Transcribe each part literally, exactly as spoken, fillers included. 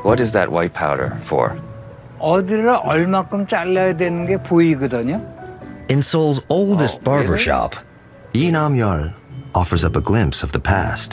What is that white powder for? 어디를 얼마큼 잘라야 되는 게 보이거든요. In Seoul's oldest Oh, barber really? shop, Lee Nam-yeol offers up a glimpse of the past.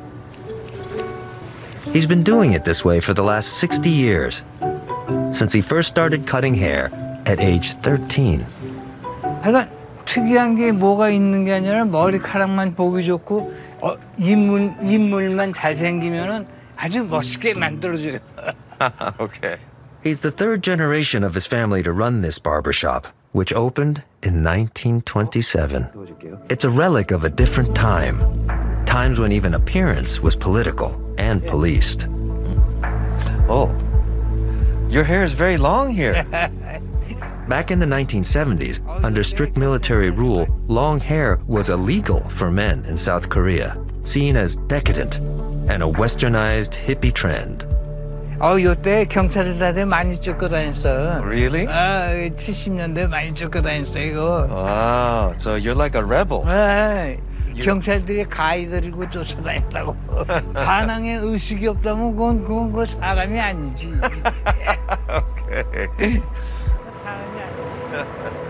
He's been doing it this way for the last sixty years, since he first started cutting hair at age thirteen. 하여간 특이한 게 뭐가 있는 게 아니라 머리카락만 보기 좋고 어, 인물, 인물만 잘생기면은 아주 멋있게 만들어줘요. Okay. He's the third generation of his family to run this barbershop, which opened in nineteen twenty-seven. It's a relic of a different time, times when even appearance was political and policed. Oh, your hair is very long here. Back in the nineteen seventies, under strict military rule, long hair was illegal for men in South Korea, seen as decadent and a westernized hippie trend. 어, 요때 경찰들한테 많이 쫓겨 다녔어. Really? 아, 칠십 년대 많이 쫓겨 다녔어, 이거. Wow, so you're like a rebel. 아, 경찰들이 가위 들고 쫓아다녔다고. 반항에 의식이 없다면 그건, 그건 그 사람이 아니지. Okay. 사람이 아니지.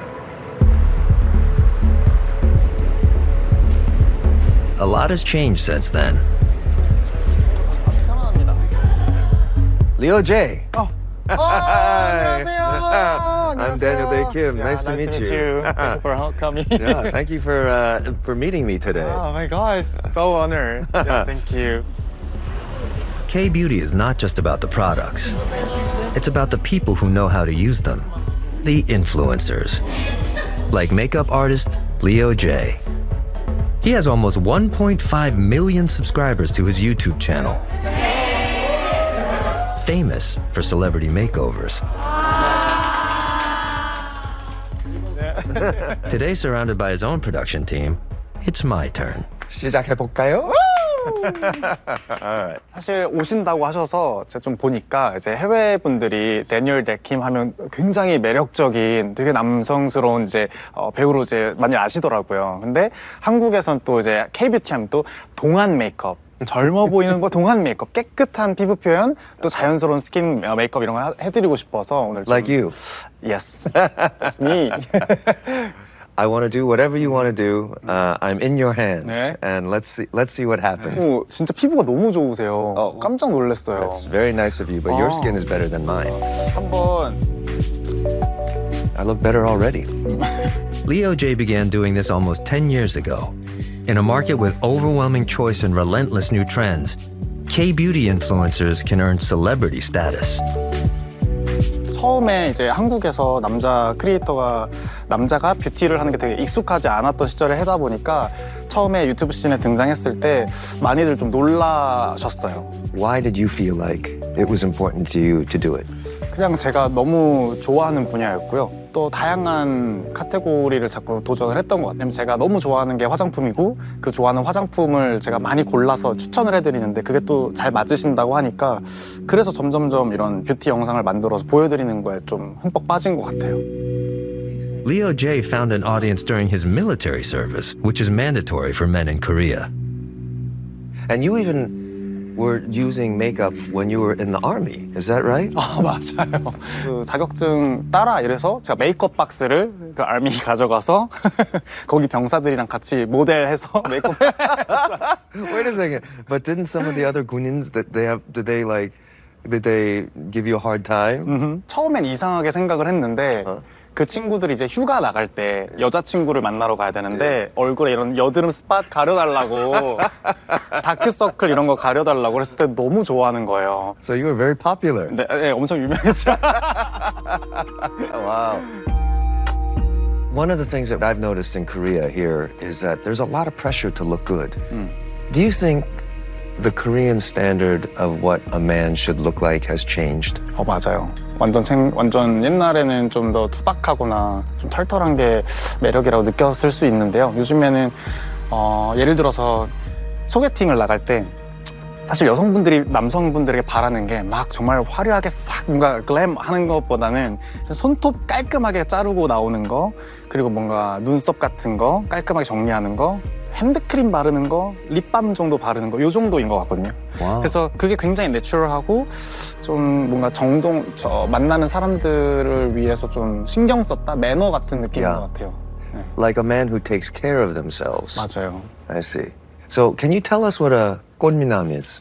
A lot has changed since then. Leo J. 어, 안녕하세요. I'm Daniel Day Kim. Yeah, nice to meet you. Thank you for coming. Yeah, thank you for uh, for meeting me today. Oh my God, it's so honored. Yeah, thank you. K-beauty is not just about the products. It's about the people who know how to use them. The influencers. Like makeup artist Leo J. He has almost one point five million subscribers to his YouTube channel. Famous for celebrity makeovers. Today, surrounded by his own production team, it's my turn. 시작해볼까요? 사실 오신다고 하셔서 제가 좀 보니까 이제 해외 분들이 데니얼 데킴 하면 굉장히 매력적인 되게 남성스러운 이제 어, 배우로 이제 많이 아시더라고요. 근데 한국에선 또 이제 K-뷰티 하면 또 동안 메이크업. 젊어 보이는 거 동안 메이크업, 깨끗한 피부 표현, 또 자연스러운 스킨 메이크업 이런 거 하- 해드리고 싶어서 오늘 좀... Like you. Yes, that's me. I want to do whatever you want to do. Uh, I'm in your hands, 네. and let's see. Let's see what happens. 오, 진짜 피부가 너무 좋으세요. 어. 깜짝 놀랐어요. It's very nice of you, but your Oh. skin is better than mine. 한번 I look better already. Leo J began doing this almost ten years ago. In a market with overwhelming choice and relentless new trends, K-beauty influencers can earn celebrity status. 처음에 이제 한국에서 남자 크리에이터가 남자가 뷰티를 하는 게 되게 익숙하지 않았던 시절에 하다 보니까 처음에 유튜브 씬에 등장했을 때 많이들 좀 놀라셨어요. Why did you feel like it was important to you to do it? 그냥 제가 너무 좋아하는 분야였고요. 또 다양한 카테고리를 자꾸 도전을 했던 것 같아요. 제가 너무 좋아하는 게 화장품이고 그 좋아하는 화장품을 제가 많이 골라서 추천을 해드리는데 그게 또 잘 맞으신다고 하니까 그래서 점점점 이런 뷰티 영상을 만들어서 보여드리는 거에 좀 흠뻑 빠진 것 같아요. Leo J found an audience during his military service, which is mandatory for men in Korea. And you even were using makeup when you were in the army. Is that right? 아, 맞아요. 그 자격증 따라 이래서 제가 메이크업 박스를 그 알미 가져가서 거기 병사들이랑 같이 모델해서 메이크업. Wait a second. But didn't some of the other 군인s that they have did they like did they give you a hard time? 음흠. 처음엔 이상하게 생각을 했는데 어? 그 친구들이 이제 휴가 나갈 때 여자친구를 만나러 가야 되는데 얼굴에 이런 여드름 스팟 가려달라고 다크서클 이런 거 가려달라고 그랬을 때 너무 좋아하는 거예요. So you were very popular. 네, 네 엄청 유명했죠. Wow. One of the things that I've noticed in Korea here is that there's a lot of pressure to look good. 음. Do you think the Korean standard of what a man should look like has changed? 어 맞아요. 완전 생, 완전 옛날에는 좀 더 투박하거나 좀 털털한 게 매력이라고 느꼈을 수 있는데요. 요즘에는 어, 예를 들어서 소개팅을 나갈 때 사실 여성분들이 남성분들에게 바라는 게 막 정말 화려하게 싹 뭔가 글램 하는 것보다는 손톱 깔끔하게 자르고 나오는 거 그리고 뭔가 눈썹 같은 거 깔끔하게 정리하는 거 핸드크림 바르는 거, 립밤 정도 바르는 거, 요 정도인 것 같거든요. 와우. 그래서 그게 굉장히 내추럴하고 좀 뭔가 정동, 저 만나는 사람들을 위해서 좀 신경 썼다? 매너 같은 느낌인 Yeah. 것 같아요. 네. Like a man who takes care of themselves. 맞아요. I see. So can you tell us what a 꽃미남 is?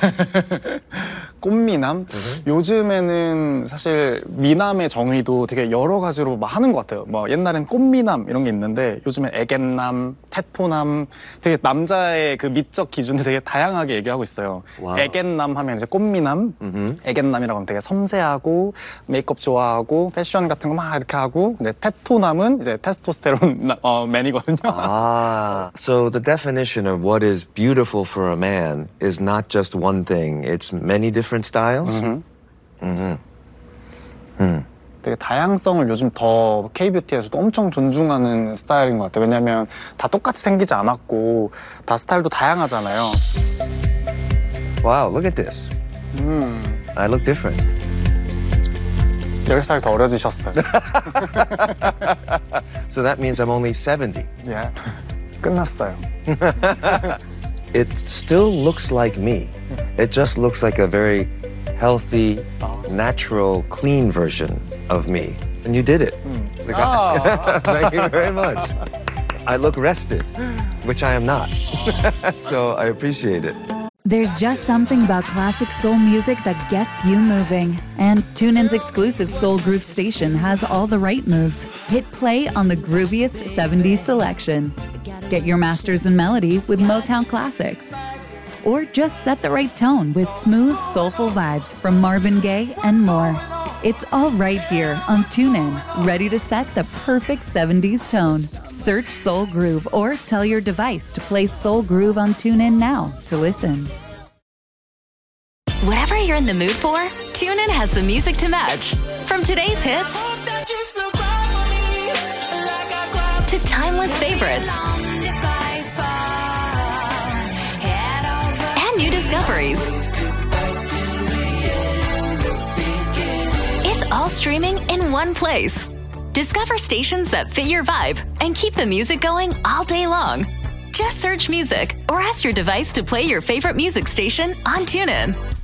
꽃미남? 요즘에는 사실 미남의 정의도 되게 여러 가지로 막 하는 것 같아요. 뭐 옛날엔 꽃미남 이런 게 있는데 요즘엔 애견남, 테토남, 되게 남자의 그 미적 기준도 되게 다양하게 얘기하고 있어요. 와우. 애견남 하면 이제 꽃미남, 애견남이라고 하면 되게 섬세하고 메이크업 좋아하고 패션 같은 거 막 이렇게 하고, 근데 테토남은 이제 테스토스테론 나- 어, 맨이거든요. Ah. So the definition of what is beautiful for a man is not just one thing. It's many different styles. 되게 다양성을 요즘 더 K-뷰티에서도 엄청 존중하는 스타일인 것 같아요. 왜냐면 다 똑같이 생기지 않았고 다 스타일도 다양하잖아요. Wow, look at this. 음, I look different. 열 살 더 어려지셨어요. So that means I'm only seventy. 예. 끝났어요. It still looks like me. It just looks like a very healthy, natural, clean version of me. And you did it. 아, Thank you very much. I look rested, which I am not. So I appreciate it. There's just something about classic soul music that gets you moving. And TuneIn's exclusive Soul Groove station has all the right moves. Hit play on the grooviest seventies selection. Get your masters in melody with Motown classics. Or just set the right tone with smooth, soulful vibes from Marvin Gaye and more. It's all right here on TuneIn, ready to set the perfect seventies tone. Search Soul Groove or tell your device to play Soul Groove on TuneIn now to listen. Whatever you're in the mood for, TuneIn has the music to match. From today's hits to timeless favorites and new discoveries. It's all streaming in one place. Discover stations that fit your vibe and keep the music going all day long. Just search music or ask your device to play your favorite music station on TuneIn.